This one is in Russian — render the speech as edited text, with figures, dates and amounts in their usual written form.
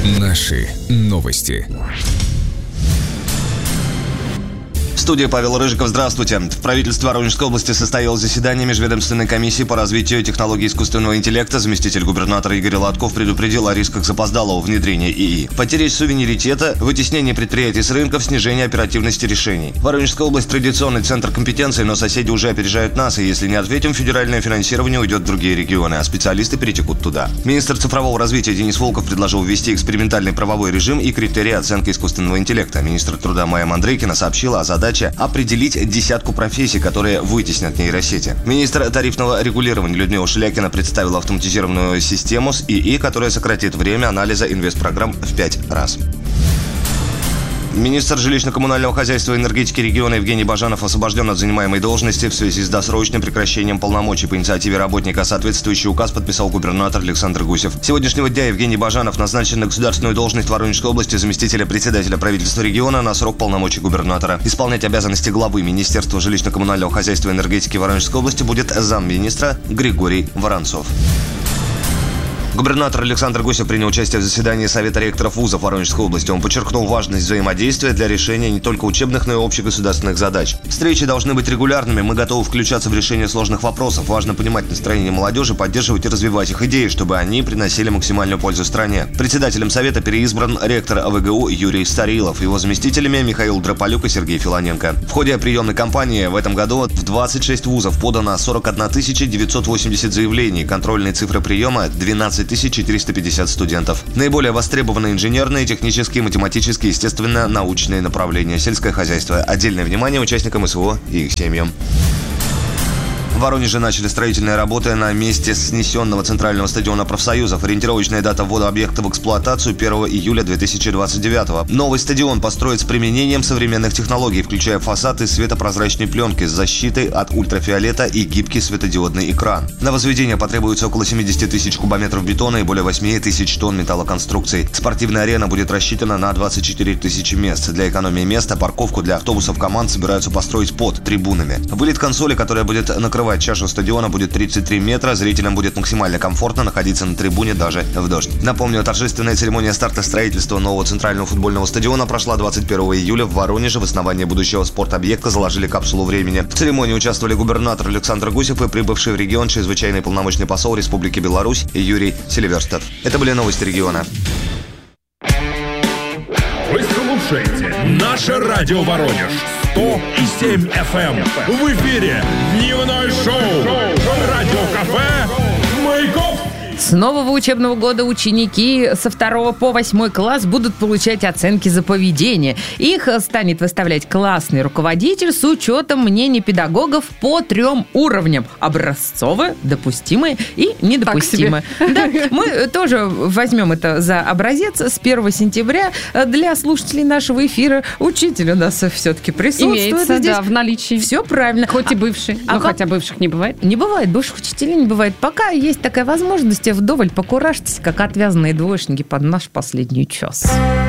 Наши новости. Студия Павел Рыжиков. Здравствуйте. В правительстве Воронежской области состоялось заседание межведомственной комиссии по развитию технологий искусственного интеллекта. Заместитель губернатора Игорь Латков предупредил о рисках запоздалого внедрения ИИ. Потери суверенитета, вытеснение предприятий с рынков, снижение оперативности решений. Воронежская область – традиционный центр компетенции, но соседи уже опережают нас, и если не ответим, федеральное финансирование уйдет в другие регионы, а специалисты перетекут туда. Министр цифрового развития Денис Волков предложил ввести экспериментальный правовой режим и критерии оценки искусственного интеллекта. Министр труда Майя Мандрейкина сообщила о задаче определить десятку профессий, которые вытеснят нейросети. Министр тарифного регулирования Людмила Шелякина представила автоматизированную систему с ИИ, которая сократит время анализа инвестпрограмм в 5 раз. Министр жилищно-коммунального хозяйства и энергетики региона Евгений Бажанов освобожден от занимаемой должности в связи с досрочным прекращением полномочий. По инициативе работника соответствующий указ подписал губернатор Александр Гусев. С сегодняшнего дня Евгений Бажанов назначен на государственную должность в Воронежской области заместителя председателя правительства региона на срок полномочий губернатора. Исполнять обязанности главы Министерства жилищно-коммунального хозяйства и энергетики Воронежской области будет замминистра Григорий Воронцов. Губернатор Александр Гусев принял участие в заседании Совета ректоров вузов Воронежской области. Он подчеркнул важность взаимодействия для решения не только учебных, но и общегосударственных задач. Встречи должны быть регулярными. Мы готовы включаться в решение сложных вопросов. Важно понимать настроение молодежи, поддерживать и развивать их идеи, чтобы они приносили максимальную пользу стране. Председателем Совета переизбран ректор АВГУ Юрий Старилов. Его заместителями Михаил Дрополюк и Сергей Филоненко. В ходе приемной кампании в этом году в 26 вузов подано 41 980 заявлений. Контрольные цифры приема – 12 450 студентов. Наиболее востребованы инженерные, технические, математические, естественно, научные направления, сельское хозяйство. Отдельное внимание участникам СВО и их семьям. В Воронеже начали строительные работы на месте снесенного центрального стадиона профсоюзов. Ориентировочная дата ввода объекта в эксплуатацию 1 июля 2029. Новый стадион построят с применением современных технологий, включая фасад из светопрозрачной пленки с защитой от ультрафиолета и гибкий светодиодный экран. На возведение потребуется около 70 тысяч кубометров бетона и более 8 тысяч тонн металлоконструкций. Спортивная арена будет рассчитана на 24 тысячи мест. Для экономии места парковку для автобусов команд собираются построить под трибунами. Вылет консоли, которая будет накрывать чашу стадиона, будет 33 метра. Зрителям будет максимально комфортно находиться на трибуне даже в дождь. Напомню, торжественная церемония старта строительства нового центрального футбольного стадиона прошла 21 июля в Воронеже. В основании будущего спортобъекта заложили капсулу времени. В церемонии участвовали губернатор Александр Гусев и прибывший в регион чрезвычайный полномочный посол Республики Беларусь Юрий Селиверстов. Это были новости региона. Вы слушаете наше радио Воронеж 100,7 FM. В эфире дневное шоу «Радио Кафе» «Маяковский». С нового учебного года ученики со 2 по 8 класс будут получать оценки за поведение. Их станет выставлять классный руководитель с учетом мнений педагогов по 3 уровням: образцовые, допустимые и недопустимые. Да, мы тоже возьмем это за образец. С 1 сентября для слушателей нашего эфира учитель у нас все-таки присутствует. Имеется, здесь. да, в наличии. Все правильно. Хоть и бывший. Хотя бывших не бывает. Не бывает, бывших учителей не бывает. Пока есть такая возможность, вдоволь покуражьтесь, как отвязанные двоечники под наш последний час.